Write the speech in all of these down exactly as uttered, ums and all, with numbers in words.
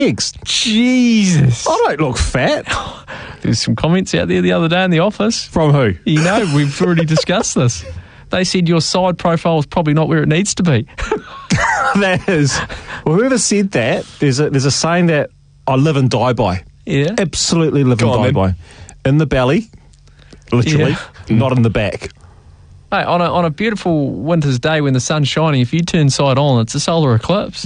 eggs. Jesus. I don't look fat. There's some comments out there the other day in the office. From who? You know, we've already discussed this. They said your side profile is probably not where it needs to be. That is. Well, whoever said that, there's a, there's a saying that I live and die by. Yeah. Absolutely live Go and on, die then. by. In the belly, literally, Yeah. not in the back. Mate, on a, on a beautiful winter's day when the sun's shining, if you turn side on, it's a solar eclipse.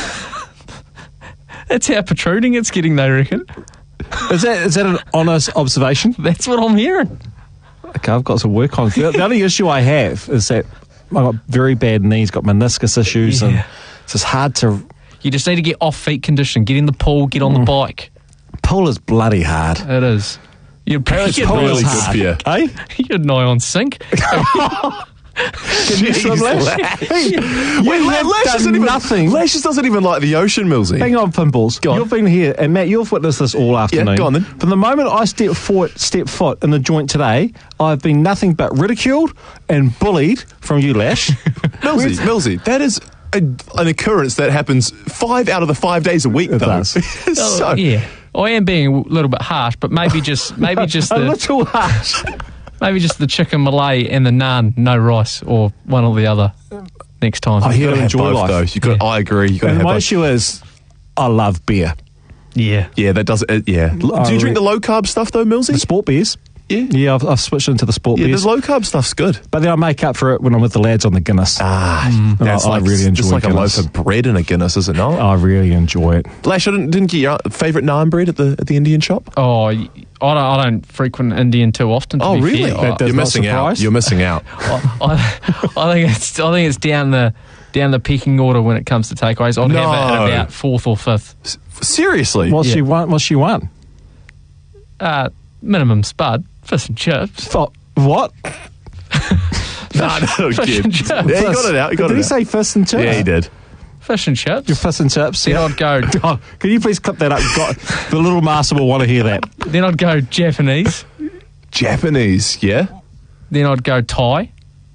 That's how protruding it's getting, they reckon. Is that is that an honest observation? That's what I'm hearing. Okay, I've got some work on. The, the only issue I have is that I've got very bad knees, got meniscus issues, Yeah. and it's just hard to... You just need to get off-feet condition, get in the pool, get on the bike. Pool is bloody hard. It is. You're, It's you're, really nigh, good for you. Eh? you're nigh on sync. Can you swim, Lash? Hey, you Wait, have Lash done doesn't even, nothing. Lash just doesn't even like the ocean, Millsy. Hang on, Pinballs. Go on. You've been here, and Matt, you've witnessed this all afternoon. go on then. From the moment I stepped foot, stepped foot in the joint today, I've been nothing but ridiculed and bullied from you, Lash. Millsy, Millsy, that is a, an occurrence that happens five out of the five days a week, It though. does. It's so, Yeah. I am being a little bit harsh, but maybe just maybe just a the little harsh. maybe just the chicken Malay and the naan, no rice, or one or the other next time. Oh, you you got to have enjoy both, life. though. You got. Yeah. I agree. You got to And have my both. issue is, I love beer. Yeah. Yeah, that does it. Yeah. Do I you drink re- the low carb stuff though, The Millsy? sport beers. Yeah. Yeah, I've, I've switched into the sport Yeah, beers. the low carb stuff's good. But then I make up for it when I'm with the lads on the Guinness. Ah, that's I- I like really enjoy just like Guinness. a loaf of bread in a Guinness, is it not? I really enjoy it. Lash, I didn't, didn't get your favourite naan bread at the at the Indian shop. Oh, y- I don't, I don't frequent Indian too often. To Oh, be really? Fair. That does You're not missing out. surprise. You're missing out. I, I, I think it's I think it's down the down the pecking order when it comes to takeaways. I'd No. have it at about fourth or fifth. S- Seriously? What's Yeah. she want? What's she want? Uh, minimum spud, fish and chips. F- what? no, no, Fish kid. and chips. Yeah, he got it out. He got did it he out. say fish and chips? Yeah, he did. Fish and chips. Your fish and chips. Then Yeah. I'd go. Oh, can you please clip that up? God, the little master will want to hear that. Then I'd go Japanese. Japanese, yeah? Then I'd go Thai.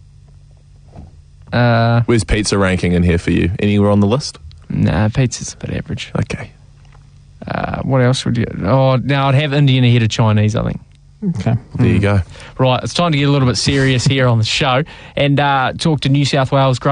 Uh, Where's pizza ranking in here for you? Anywhere on the list? nah, pizza's a bit average. Okay. Uh, what else would you? Oh, now I'd have Indian ahead of Chinese, I think. Okay. There you go. Right, it's time to get a little bit serious here on the show and uh, talk to New South Wales great